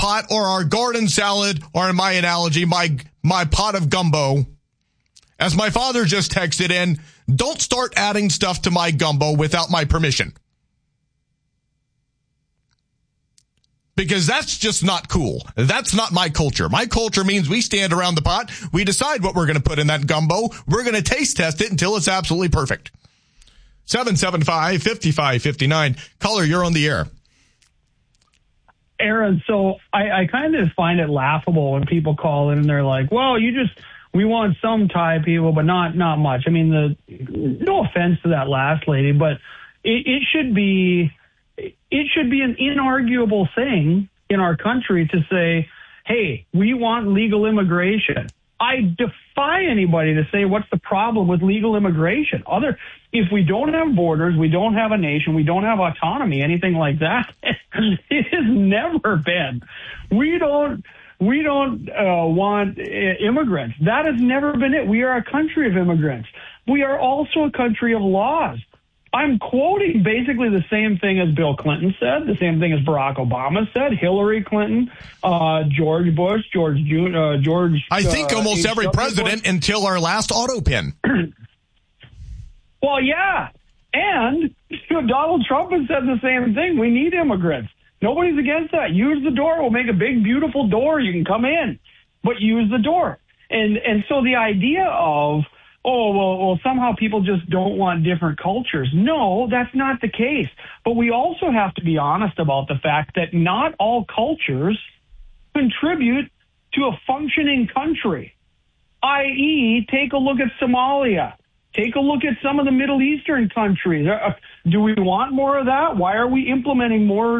pot or our garden salad, or in my analogy, my pot of gumbo. As my father just texted in, don't start adding stuff to my gumbo without my permission. Because that's just not cool. That's not my culture. My culture means we stand around the pot. We decide what we're going to put in that gumbo. We're going to taste test it until it's absolutely perfect. 775-5559. Caller, you're on the air. Aaron, so I kind of find it laughable when people call in and they're like, well, we want some Thai people, but not much. I mean, no offense to that last lady, but it should be an inarguable thing in our country to say, hey, we want legal immigration. I defy anybody to say what's the problem with legal immigration. If we don't have borders, we don't have a nation, we don't have autonomy, anything like that. It has never been. We don't want immigrants. That has never been it. We are a country of immigrants. We are also a country of laws. I'm quoting basically the same thing as Bill Clinton said, the same thing as Barack Obama said, Hillary Clinton, George Bush, George. I think almost every president Bush. Until our last auto pin. Well, yeah. And Donald Trump has said the same thing. We need immigrants. Nobody's against that. Use the door. We'll make a big, beautiful door. You can come in, but use the door. And so the idea of, well, somehow people just don't want different cultures. No, that's not the case. But we also have to be honest about the fact that not all cultures contribute to a functioning country, i.e., take a look at Somalia. Take a look at some of the Middle Eastern countries. Do we want more of that? Why are we implementing more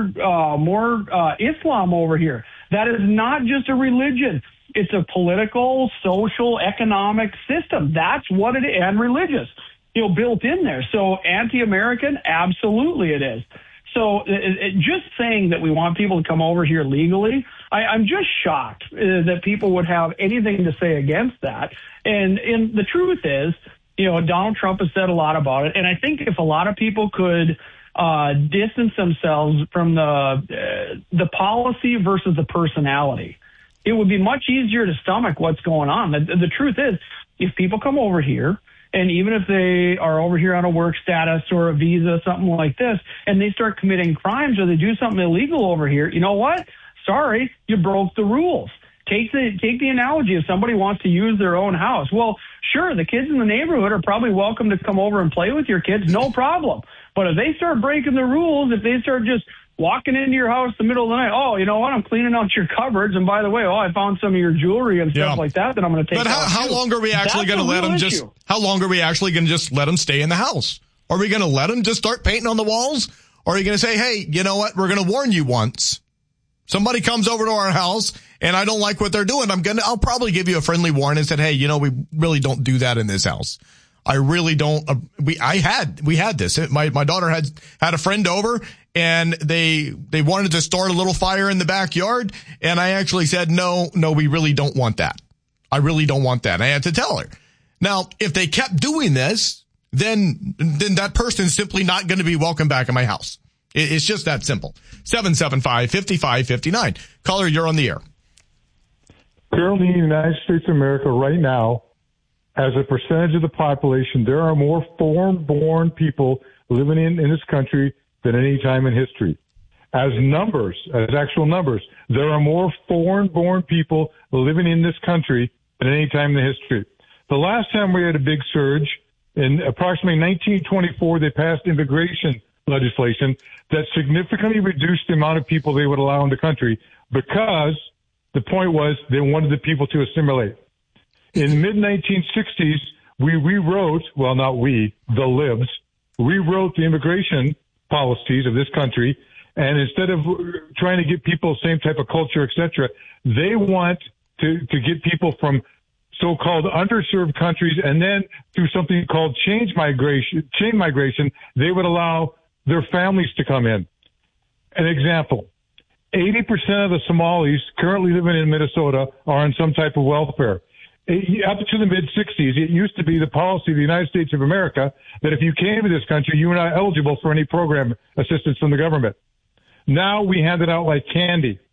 Islam over here? That is not just a religion. It's a political, social, economic system. That's what it is, and religious, built in there. So anti-American, absolutely it is. So just saying that we want people to come over here legally, I'm just shocked that people would have anything to say against that. And the truth is, Donald Trump has said a lot about it. And I think if a lot of people could distance themselves from the policy versus the personality, it would be much easier to stomach what's going on. The truth is, if people come over here, and even if they are over here on a work status or a visa, something like this, and they start committing crimes or they do something illegal over here, you know what? Sorry, you broke the rules. Take the analogy if somebody wants to use their own house. Well, sure, the kids in the neighborhood are probably welcome to come over and play with your kids, no problem. But if they start breaking the rules, if they start just walking into your house in the middle of the night, oh, you know what, I'm cleaning out your cupboards, and by the way, I found some of your jewelry and stuff like that I'm going to take. But how long are we actually going to let them just? How long are we actually going to just let them stay in the house? Are we going to let them just start painting on the walls? Or are you going to say, hey, you know what, we're going to warn you once. Somebody comes over to our house and I don't like what they're doing. I'll probably give you a friendly warning and said, hey, we really don't do that in this house. I really don't. We had this. My daughter had a friend over and they wanted to start a little fire in the backyard. And I actually said, no, we really don't want that. I really don't want that. And I had to tell her. Now, if they kept doing this, then that person's simply not going to be welcome back in my house. It's just that simple. 775-5559. Caller, you're on the air. Currently in the United States of America right now, as a percentage of the population, there are more foreign-born people living in this country than any time in history. As actual numbers, there are more foreign-born people living in this country than any time in the history. The last time we had a big surge, in approximately 1924, they passed immigration legislation that significantly reduced the amount of people they would allow in the country because the point was they wanted the people to assimilate. In the mid-1960s, we rewrote, well, not we, the libs, rewrote the immigration policies of this country, and instead of trying to get people the same type of culture, etc., they want to get people from so-called underserved countries, and then through something called chain migration, they would allow their families to come in. An example, 80% of the Somalis currently living in Minnesota are on some type of welfare. Up to the mid-'60s, it used to be the policy of the United States of America that if you came to this country, you were not eligible for any program assistance from the government. Now we hand it out like candy.